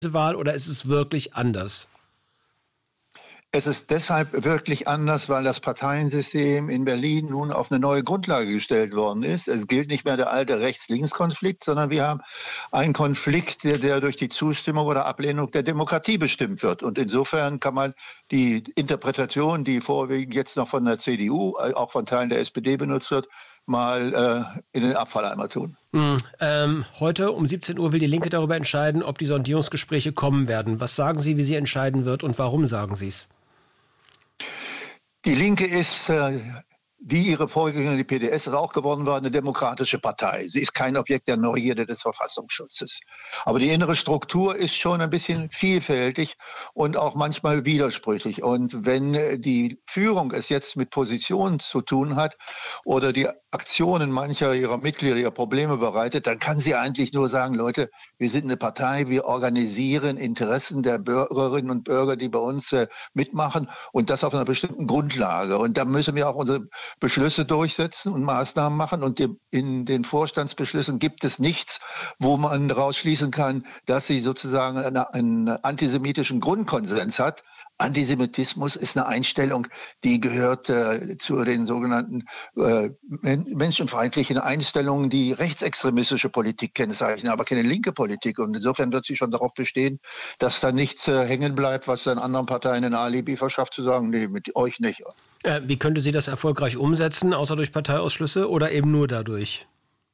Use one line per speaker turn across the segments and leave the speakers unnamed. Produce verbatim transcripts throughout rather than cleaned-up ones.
Wahl oder ist es wirklich anders?
Es ist deshalb wirklich anders, weil das Parteiensystem in Berlin nun auf eine neue Grundlage gestellt worden ist. Es gilt nicht mehr der alte Rechts-Links-Konflikt, sondern wir haben einen Konflikt, der, der durch die Zustimmung oder Ablehnung der Demokratie bestimmt wird. Und insofern kann man die Interpretation, die vorwiegend jetzt noch von der C D U, auch von Teilen der S P D benutzt wird, mal äh, in den Abfalleimer tun.
Mhm. Ähm, heute um siebzehn Uhr will die Linke darüber entscheiden, ob die Sondierungsgespräche kommen werden. Was sagen Sie, wie sie entscheiden wird und warum sagen Sie es?
Die Linke ist, äh, wie ihre Vorgängerin, die P D S, ist auch geworden war, eine demokratische Partei. Sie ist kein Objekt der Neugierde des Verfassungsschutzes. Aber die innere Struktur ist schon ein bisschen vielfältig und auch manchmal widersprüchlich. Und wenn die Führung es jetzt mit Positionen zu tun hat oder die Aktionen mancher ihrer Mitglieder ihr Probleme bereitet, dann kann sie eigentlich nur sagen, Leute, wir sind eine Partei, wir organisieren Interessen der Bürgerinnen und Bürger, die bei uns äh, mitmachen und das auf einer bestimmten Grundlage. Und da müssen wir auch unsere Beschlüsse durchsetzen und Maßnahmen machen. Und die, in den Vorstandsbeschlüssen gibt es nichts, wo man daraus schließen kann, dass sie sozusagen eine, einen antisemitischen Grundkonsens hat. Antisemitismus ist eine Einstellung, die gehört äh, zu den sogenannten äh, menschenfeindlichen Einstellungen, die rechtsextremistische Politik kennzeichnen, aber keine linke Politik. Und insofern wird sie schon darauf bestehen, dass da nichts äh, hängen bleibt, was dann anderen Parteien ein Alibi verschafft, zu sagen, nee, mit euch nicht.
Äh, wie könnte sie das erfolgreich umsetzen, außer durch Parteiausschlüsse oder eben nur dadurch?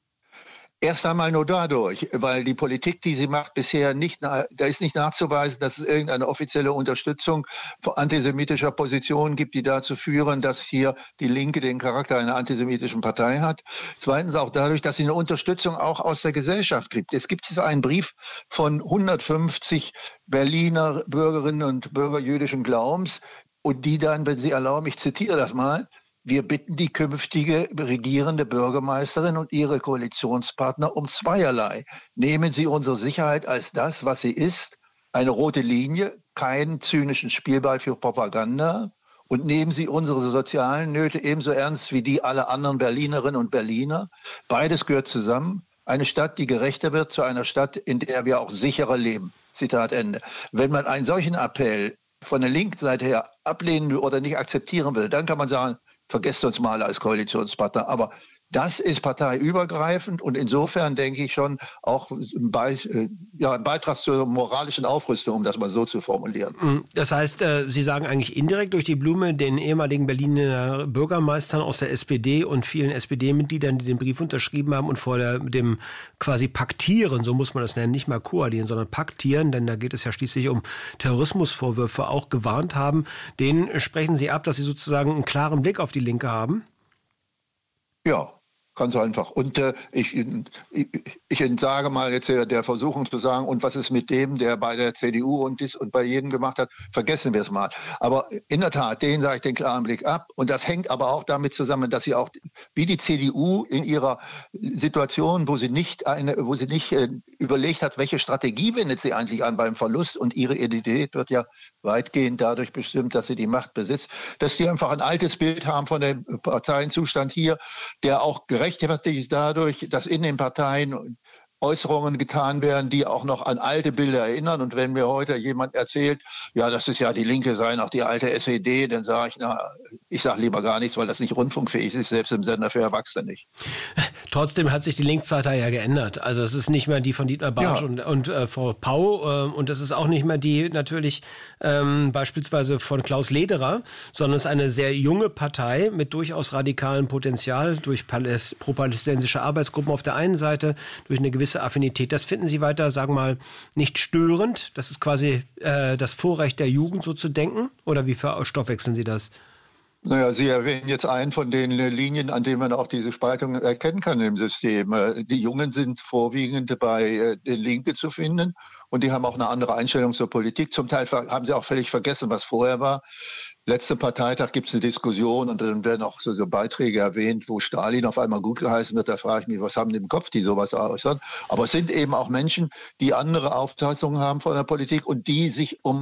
Erst einmal nur dadurch, weil die Politik, die sie macht, bisher nicht, da ist nicht nachzuweisen, dass es irgendeine offizielle Unterstützung von antisemitischer Positionen gibt, die dazu führen, dass hier die Linke den Charakter einer antisemitischen Partei hat. Zweitens auch dadurch, dass sie eine Unterstützung auch aus der Gesellschaft gibt. Es gibt jetzt einen Brief von hundertfünfzig Berliner Bürgerinnen und Bürger jüdischen Glaubens und die dann, wenn Sie erlauben, ich zitiere das mal, wir bitten die künftige regierende Bürgermeisterin und ihre Koalitionspartner um zweierlei. Nehmen Sie unsere Sicherheit als das, was sie ist, eine rote Linie, keinen zynischen Spielball für Propaganda. Und nehmen Sie unsere sozialen Nöte ebenso ernst wie die aller anderen Berlinerinnen und Berliner. Beides gehört zusammen. Eine Stadt, die gerechter wird, zu einer Stadt, in der wir auch sicherer leben. Zitat Ende. Wenn man einen solchen Appell von der linken Seite her ablehnen oder nicht akzeptieren will, dann kann man sagen, vergesst uns mal als Koalitionspartner. Aber das ist parteiübergreifend und insofern denke ich schon auch ein, Be- ja, ein Beitrag zur moralischen Aufrüstung, um das mal so zu formulieren.
Das heißt, Sie sagen eigentlich indirekt durch die Blume den ehemaligen Berliner Bürgermeistern aus der S P D und vielen S P D-Mitgliedern, die den Brief unterschrieben haben und vor der, dem quasi Paktieren, so muss man das nennen, nicht mal koalieren, sondern Paktieren, denn da geht es ja schließlich um Terrorismusvorwürfe, auch gewarnt haben. Denen sprechen Sie ab, dass Sie sozusagen einen klaren Blick auf die Linke haben?
Ja. Ganz einfach. Und äh, ich, ich, ich entsage mal jetzt der, der Versuchung zu sagen, und was ist mit dem, der bei der C D U und dies und bei jedem gemacht hat, vergessen wir es mal. Aber in der Tat, denen sage ich den klaren Blick ab. Und das hängt aber auch damit zusammen, dass sie auch, wie die C D U in ihrer Situation, wo sie nicht eine, wo sie nicht äh, überlegt hat, welche Strategie wendet sie eigentlich an beim Verlust, und ihre Identität wird ja weitgehend dadurch bestimmt, dass sie die Macht besitzt, dass die einfach ein altes Bild haben von dem Parteienzustand hier, der auch gerechtfertigt ist dadurch, dass in den Parteien Äußerungen getan werden, die auch noch an alte Bilder erinnern. Und wenn mir heute jemand erzählt, ja, das ist ja die Linke, sei noch die alte S E D, dann sage ich, na, ich sage lieber gar nichts, weil das nicht rundfunkfähig ist, selbst im Sender für Erwachsene nicht.
Trotzdem hat sich die Linkspartei ja geändert. Also es ist nicht mehr die von Dietmar Bartsch ja. und, und äh, Frau Pau äh, und es ist auch nicht mehr die natürlich ähm, beispielsweise von Klaus Lederer, sondern es ist eine sehr junge Partei mit durchaus radikalem Potenzial durch Paläst- pro-palästinensische Arbeitsgruppen auf der einen Seite, durch eine gewisse Affinität. Das finden Sie weiter, sagen wir mal, nicht störend? Das ist quasi äh, das Vorrecht der Jugend, so zu denken? Oder wie verstoffwechseln Sie das?
Naja, Sie erwähnen jetzt einen von den Linien, an denen man auch diese Spaltung erkennen kann im System. Die Jungen sind vorwiegend bei den Linke zu finden und die haben auch eine andere Einstellung zur Politik. Zum Teil haben sie auch völlig vergessen, was vorher war. Letzten Parteitag gibt es eine Diskussion und dann werden auch so, so Beiträge erwähnt, wo Stalin auf einmal gut geheißen wird. Da frage ich mich, was haben die im Kopf, die sowas äußern? Aber es sind eben auch Menschen, die andere Auffassungen haben von der Politik und die sich um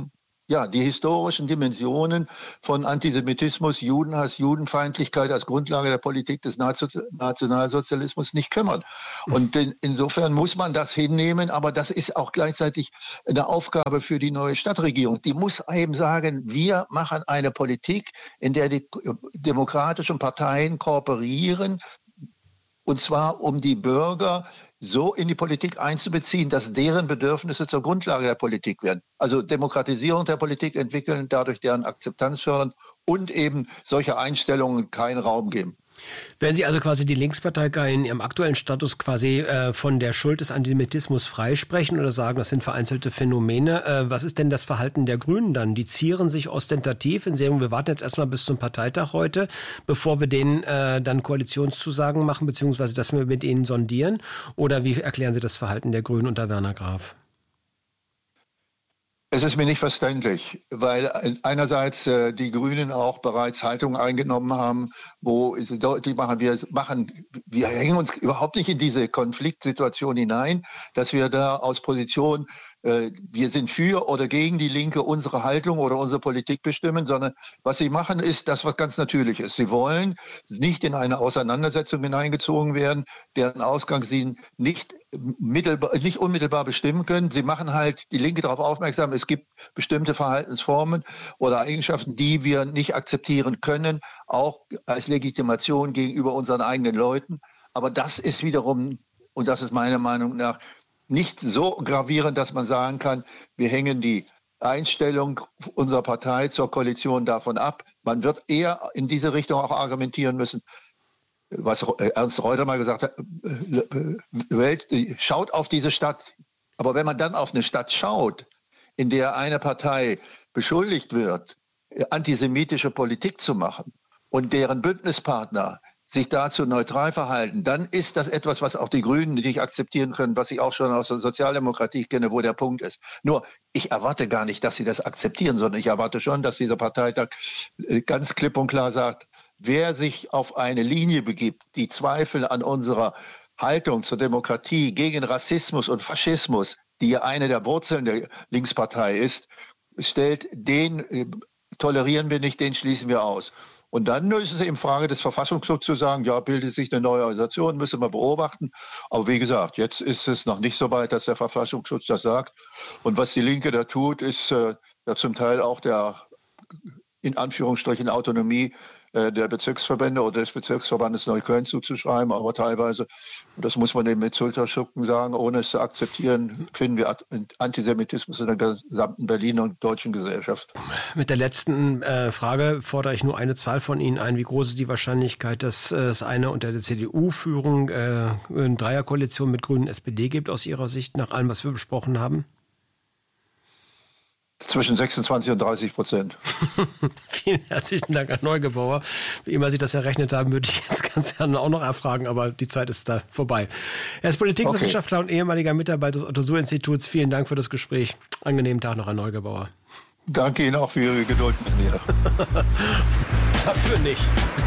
ja, die historischen Dimensionen von Antisemitismus, Judenhass, Judenfeindlichkeit als Grundlage der Politik des Nationalsozialismus nicht kümmern. Und in, insofern muss man das hinnehmen, aber das ist auch gleichzeitig eine Aufgabe für die neue Stadtregierung. Die muss eben sagen, wir machen eine Politik, in der die demokratischen Parteien kooperieren, und zwar um die Bürger so in die Politik einzubeziehen, dass deren Bedürfnisse zur Grundlage der Politik werden. Also Demokratisierung der Politik entwickeln, dadurch deren Akzeptanz fördern und eben solche Einstellungen keinen Raum geben.
Werden Sie also quasi die Linkspartei in ihrem aktuellen Status quasi äh, von der Schuld des Antisemitismus freisprechen oder sagen, das sind vereinzelte Phänomene? Äh, was ist denn das Verhalten der Grünen dann? Die zieren sich ostentativ in Serien. Wir warten jetzt erstmal bis zum Parteitag heute, bevor wir denen äh, dann Koalitionszusagen machen, beziehungsweise dass wir mit ihnen sondieren. Oder wie erklären Sie das Verhalten der Grünen unter Werner Graf?
Es ist mir nicht verständlich, weil einerseits äh, die Grünen auch bereits Haltungen eingenommen haben, wo sie deutlich machen, wir machen, wir hängen uns überhaupt nicht in diese Konfliktsituation hinein, dass wir da aus Position, äh, wir sind für oder gegen die Linke unsere Haltung oder unsere Politik bestimmen, sondern was sie machen, ist das, was ganz natürlich ist. Sie wollen nicht in eine Auseinandersetzung hineingezogen werden, deren Ausgang sie nicht mittelbar, nicht unmittelbar bestimmen können. Sie machen halt die Linke darauf aufmerksam, es gibt bestimmte Verhaltensformen oder Eigenschaften, die wir nicht akzeptieren können, auch als Legitimation gegenüber unseren eigenen Leuten. Aber das ist wiederum, und das ist meiner Meinung nach, nicht so gravierend, dass man sagen kann, wir hängen die Einstellung unserer Partei zur Koalition davon ab. Man wird eher in diese Richtung auch argumentieren müssen, was Ernst Reuter mal gesagt hat, Welt, schaut auf diese Stadt. Aber wenn man dann auf eine Stadt schaut, in der eine Partei beschuldigt wird, antisemitische Politik zu machen und deren Bündnispartner sich dazu neutral verhalten, dann ist das etwas, was auch die Grünen nicht akzeptieren können, was ich auch schon aus der Sozialdemokratie kenne, wo der Punkt ist. Nur, ich erwarte gar nicht, dass sie das akzeptieren, sondern ich erwarte schon, dass dieser Parteitag ganz klipp und klar sagt, wer sich auf eine Linie begibt, die Zweifel an unserer Haltung zur Demokratie gegen Rassismus und Faschismus, die ja eine der Wurzeln der Linkspartei ist, stellt, den äh, tolerieren wir nicht, den schließen wir aus. Und dann ist es eben Frage des Verfassungsschutzes zu sagen, ja, bildet sich eine neue Organisation, müssen wir beobachten. Aber wie gesagt, jetzt ist es noch nicht so weit, dass der Verfassungsschutz das sagt. Und was die Linke da tut, ist äh, ja zum Teil auch der, in Anführungsstrichen, Autonomie der Bezirksverbände oder des Bezirksverbandes Neukölln zuzuschreiben, aber teilweise, das muss man eben mit Schulterzucken sagen, ohne es zu akzeptieren, finden wir Antisemitismus in der gesamten Berliner und deutschen Gesellschaft.
Mit der letzten äh, Frage fordere ich nur eine Zahl von Ihnen ein. Wie groß ist die Wahrscheinlichkeit, dass äh, es eine unter der C D U-Führung äh, eine Dreierkoalition mit Grünen und S P D gibt, aus Ihrer Sicht, nach allem, was wir besprochen haben?
Zwischen sechsundzwanzig und dreißig Prozent.
Vielen herzlichen Dank, Herr Neugebauer. Wie immer Sie das errechnet haben, würde ich jetzt ganz gerne auch noch erfragen, aber die Zeit ist da vorbei. Er ist Politikwissenschaftler okay. und ehemaliger Mitarbeiter des Otto-Suhr-Instituts. Vielen Dank für das Gespräch. Angenehmen Tag noch, Herr Neugebauer.
Danke Ihnen auch für Ihre Geduld mit mir.
Dafür nicht.